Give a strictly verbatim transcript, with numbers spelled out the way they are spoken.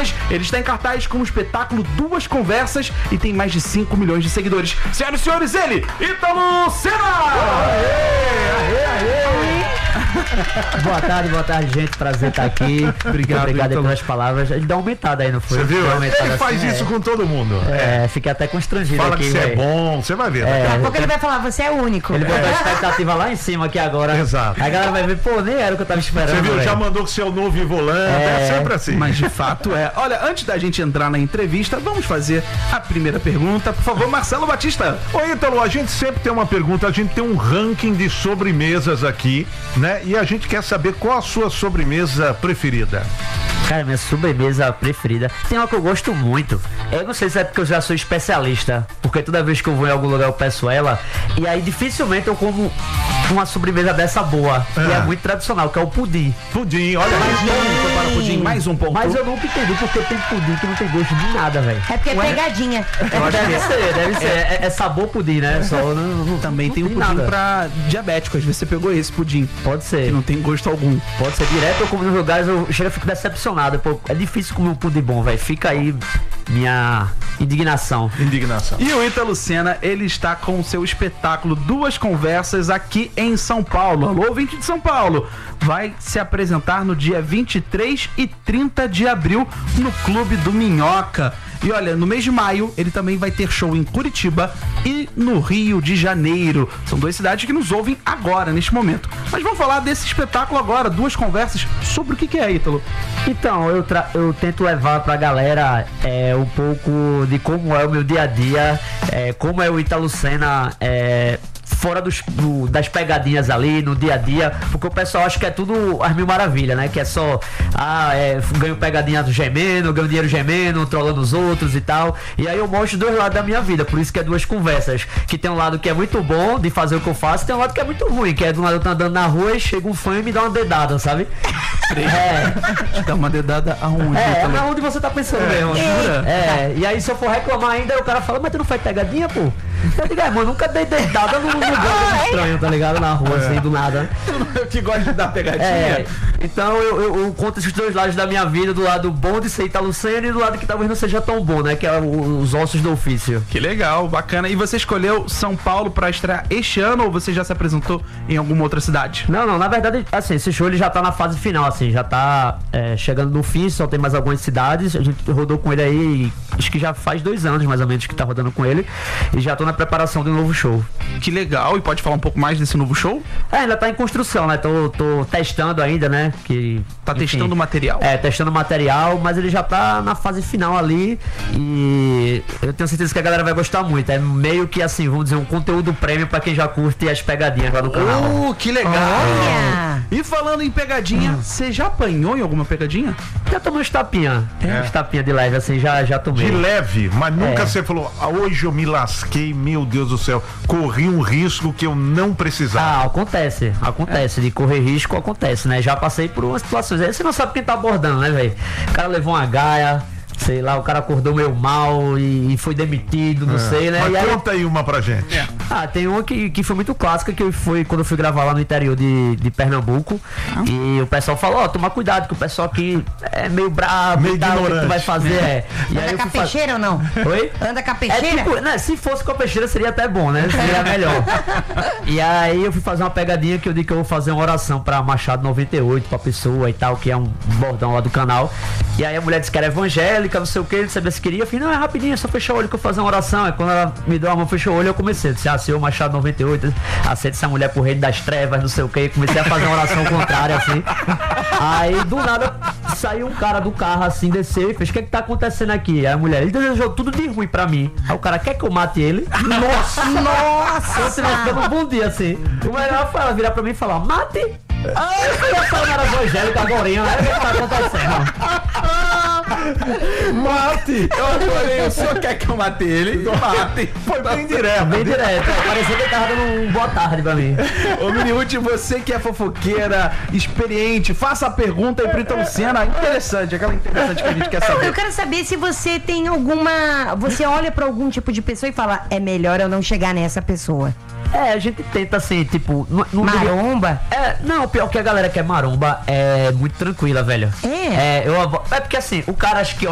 Pegadinhas. Ele está em cartaz com o espetáculo Duas Conversas e tem mais de cinco milhões de seguidores. Senhoras e senhores, ele, Ítalo Senna! Aê, aê, aê. Boa tarde, boa tarde, gente. Prazer estar aqui. Obrigado, Obrigado Ítalo. pelas palavras. Ele dá uma aumentada aí, não foi? Você viu? Ele Assim, faz isso é. com todo mundo. É, fiquei até constrangido Fala aqui. que você é véio. bom, você vai ver. É, Daqui a pouco ele vai falar, você é único. Ele botou a expectativa lá em cima aqui agora. Exato. Aí a galera vai ver, pô, nem era o que eu tava esperando. Você viu? véio. Já mandou que você é o novo volante. É, É. sempre assim. Mas de fato é. Olha, antes da gente entrar na entrevista, vamos fazer a primeira pergunta. Por favor, Marcelo Batista. Ô Ítalo, a gente sempre tem uma pergunta, a gente tem um ranking de sobremesas aqui, né? E a gente quer saber qual a sua sobremesa preferida. Cara, minha sobremesa preferida tem uma que eu gosto muito. Eu não sei se é porque eu já sou especialista, porque toda vez que eu vou em algum lugar eu peço ela, e aí dificilmente eu como uma sobremesa dessa boa, que É. é muito tradicional, que é o pudim. Pudim, olha Mais aí. um ponto para o pudim, mais um ponto. Mas eu nunca entendi porque tem pudim que não tem gosto de nada, velho. É porque é pegadinha. Deve ser, deve ser. É, é sabor pudim, né? Só não, não, Também não tem um tem pudim nada. pra diabético. Às vezes você pegou esse pudim, Pode que ser. não tem gosto algum. Pode ser direto, eu como nos lugares, eu chego e fico decepcionado. Pô, é difícil comer um pudim bom, velho. Fica aí minha indignação. Indignação. E o Ítalo Senna, ele está com o seu espetáculo Duas Conversas aqui em São Paulo. Alô, ouvinte de São Paulo. Vai se apresentar no dia vinte e três e trinta de abril no Clube do Minhoca. E olha, no mês de maio, ele também vai ter show em Curitiba e no Rio de Janeiro. São duas cidades que nos ouvem agora, neste momento. Mas vamos falar desse espetáculo agora, Duas Conversas. Sobre o que que é, Ítalo? Então, eu, tra- eu tento levar pra galera é, um pouco de como é o meu dia a dia, é, como é o Ítalo Senna é, fora dos, do- das pegadinhas ali, no dia a dia, porque o pessoal acha que é tudo as mil maravilhas, né? Que é só, ah, é, ganho pegadinha gemendo, ganho dinheiro gemendo, trolando os outros e tal. E aí eu mostro dois lados da minha vida, por isso que é Duas Conversas. Que tem um lado que é muito bom de fazer o que eu faço, tem um lado que é muito ruim, que é do lado eu tô andando na rua e chega um fã e me dá uma dedada, sabe? É. Te dá uma dedada aonde, É, Ítalo? é onde você tá pensando mesmo. jura? É, e aí se eu for reclamar ainda, o cara fala, mas tu não faz pegadinha, pô? Eu digo, é, mano, nunca dei dedada num lugar estranho, tá ligado? Na rua, assim, do nada. Eu que gosto de dar pegadinha. É, então eu, eu, eu conto esses dois lados da minha vida, do lado bom de ser Ítalo Senna e do lado que talvez não seja tão bom, né? Que é o- os ossos do ofício. Que legal, bacana. E você escolheu São Paulo pra estrear este ano ou você já se apresentou em alguma outra cidade? Não, não, na verdade, assim, esse show ele já tá na fase final, assim, já tá é, chegando no fim, só tem mais algumas cidades, a gente rodou com ele aí, acho que já faz dois anos mais ou menos que tá rodando com ele, e já tô na preparação de um novo show. Que legal. E pode falar um pouco mais desse novo show? É, ainda tá em construção, né, tô, tô testando ainda, né, que... Tá enfim, testando o material? É, testando material, mas ele já tá na fase final ali, e eu tenho certeza que a galera vai gostar muito, é meio que assim, vamos dizer, um conteúdo prêmio pra quem já curte as pegadinhas lá no canal. Oh, que legal! Olha! E falando em pegadinha, você já apanhou em alguma pegadinha? Já tomei uns tapinha, É. uns tapinha de leve, assim, já, já tomei. De leve, mas nunca É. você falou, ah, hoje eu me lasquei, meu Deus do céu, corri um risco que eu não precisava. Ah, acontece, acontece, de correr risco acontece, né? Já passei por umas situações, aí você não sabe quem tá abordando, né, velho? O cara levou uma gaia, sei lá, o cara acordou meio mal e, e foi demitido, não sei, né? Mas E aí, conta aí uma pra gente. ah, tem uma que, que foi muito clássica, que eu fui quando eu fui gravar lá no interior de, de Pernambuco, e o pessoal falou, ó, toma cuidado, que o pessoal aqui é meio brabo, Meio e tal, o que ignorante. tu vai fazer, é. E aí Anda eu com a fui fa- peixeira ou não? Oi? Anda com a É peixeira? tipo, né, se fosse com a peixeira seria até bom, né? Seria melhor. E aí eu fui fazer uma pegadinha que eu digo que eu vou fazer uma oração pra Machado noventa e oito, pra pessoa e tal, que é um bordão lá do canal. E aí a mulher disse que era evangélica, não sei o que, ele sabia se queria. Eu falei, não, é rapidinho, é só fechar o olho que eu vou fazer uma oração. Aí quando ela me deu a mão, fechou o olho, eu comecei. Eu disse, ah, senhor Machado noventa e oito, aceita essa mulher pro reino das trevas, não sei o que. Comecei a fazer uma oração contrária, assim. Aí do nada saiu um cara do carro assim, desceu e fez, o que é que tá acontecendo aqui? Aí a mulher, ele desejou tudo de ruim pra mim. Aí o cara, quer que eu mate ele? Nossa, nossa! Eu tivesse dando um bom dia assim. O melhor foi ela virar pra mim e falar, mate! Ah, eu falei, essa era evangélica agora, né? O que é que tá acontecendo? Mate! Eu adorei, o senhor quer que eu mate ele? Mate! Foi bem direto. Bem direto, parecia que ele tava dando um boa tarde pra mim. Ô Miniúti, você que é fofoqueira, experiente, faça a pergunta aí pro Ítalo Senna. Interessante, aquela interessante que a gente quer Eu saber. quero saber se você tem alguma. Você olha pra algum tipo de pessoa e fala, é melhor eu não chegar nessa pessoa. É, a gente tenta assim, tipo. Não, não diria- Maromba? É, não, pior que a galera que é maromba é muito tranquila, velho. É? É, eu, avo- é porque assim, o cara acha que